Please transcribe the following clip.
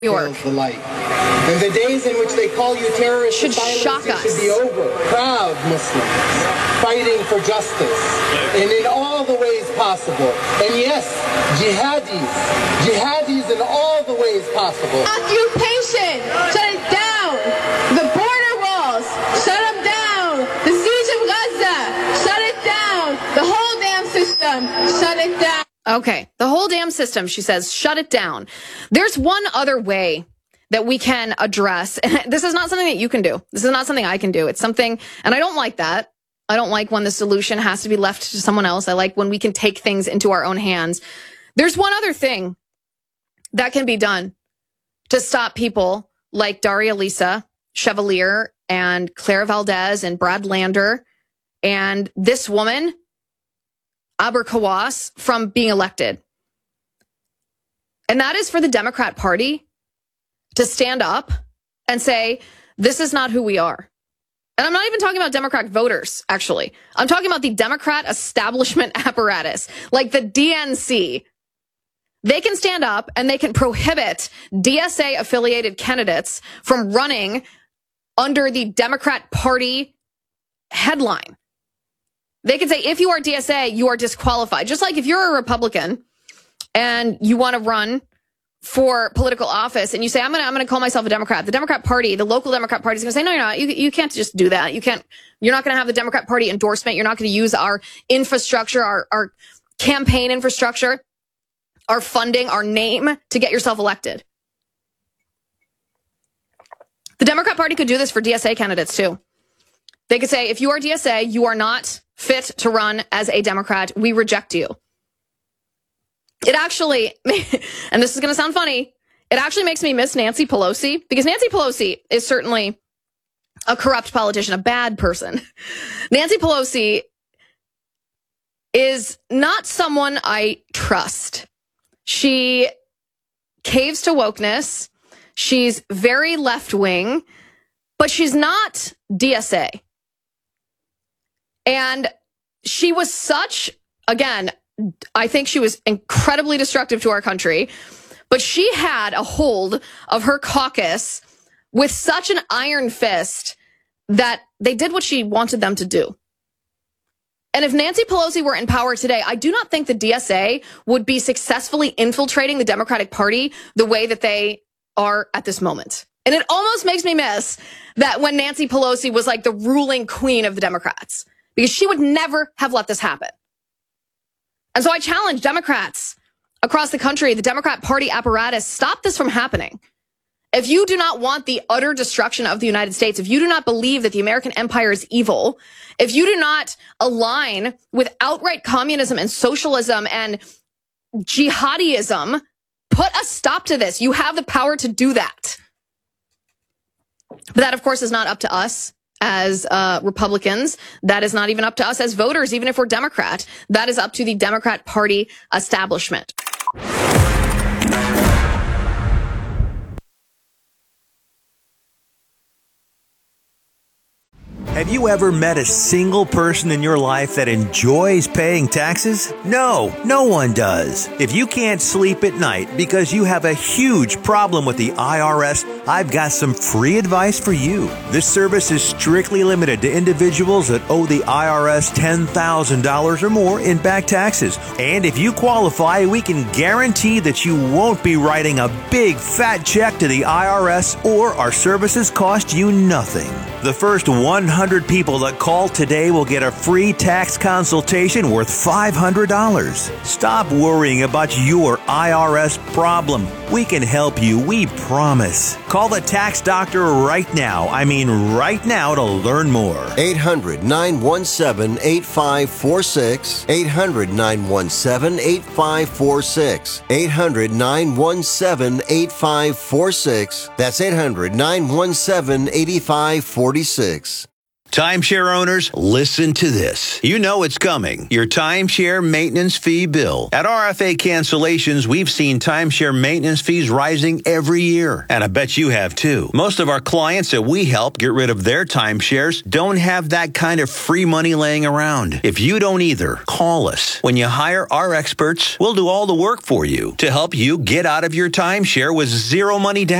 York. The light. And the days in which they call you terrorists should shock us. Should be over. Proud Muslims fighting for justice and in all the ways possible. And yes, jihadis in all the ways possible. Occupation, shut it down. The border walls, shut them down. The siege of Gaza, shut it down. The whole damn system, shut it down. Okay, the whole damn system, she says, shut it down. There's one other way that we can address, and this is not something that you can do. This is not something I can do. It's something, and I don't like that. I don't like when the solution has to be left to someone else. I like when we can take things into our own hands. There's one other thing that can be done to stop people like Daria Lisa Chevalier and Clara Valdez and Brad Lander and this woman, Aber Kawas, from being elected. And that is for the Democrat Party to stand up and say, this is not who we are. And I'm not even talking about Democrat voters, actually. I'm talking about the Democrat establishment apparatus, like the DNC. They can stand up and they can prohibit DSA-affiliated candidates from running under the Democrat Party headline. They can say, if you are DSA, you are disqualified. Just like if you're a Republican and you want to run for political office and you say, I'm going to call myself a Democrat. The Democrat Party, the local Democrat Party is going to say, no, you're not. You can't just do that. You're not going to have the Democrat Party endorsement. You're not going to use our infrastructure, our campaign infrastructure, our funding, our name to get yourself elected. The Democrat Party could do this for DSA candidates too. They could say, if you are DSA, you are not fit to run as a Democrat. We reject you. It actually, and this is going to sound funny, it actually makes me miss Nancy Pelosi, because Nancy Pelosi is certainly a corrupt politician, a bad person. Nancy Pelosi is not someone I trust. She caves to wokeness. She's very left-wing, but she's not DSA. And she was such, again, I think she was incredibly destructive to our country, but she had a hold of her caucus with such an iron fist that they did what she wanted them to do. And if Nancy Pelosi were in power today, I do not think the DSA would be successfully infiltrating the Democratic Party the way that they are at this moment. And it almost makes me miss that when Nancy Pelosi was like the ruling queen of the Democrats, because she would never have let this happen. And so I challenge Democrats across the country, the Democrat Party apparatus, stop this from happening. If you do not want the utter destruction of the United States, if you do not believe that the American empire is evil, if you do not align with outright communism and socialism and jihadism, put a stop to this. You have the power to do that. But that, of course, is not up to us as Republicans. That is not even up to us as voters, even if we're Democrat. That is up to the Democrat Party establishment. Have you ever met a single person in your life that enjoys paying taxes? No, no one does. If you can't sleep at night because you have a huge problem with the IRS, I've got some free advice for you. This service is strictly limited to individuals that owe the IRS $10,000 or more in back taxes. And if you qualify, we can guarantee that you won't be writing a big fat check to the IRS, or our services cost you nothing. The first 100 people that call today will get a free tax consultation worth $500. Stop worrying about your IRS problem. We can help you, we promise. Call the tax doctor right now. I mean right now, to learn more. 800-917-8546. 800-917-8546. 800-917-8546. That's 800-917-8546. Timeshare owners, listen to this. You know it's coming. Your timeshare maintenance fee bill. At RFA Cancellations, we've seen timeshare maintenance fees rising every year. And I bet you have too. Most of our clients that we help get rid of their timeshares don't have that kind of free money laying around. If you don't either, call us. When you hire our experts, we'll do all the work for you to help you get out of your timeshare with zero money down.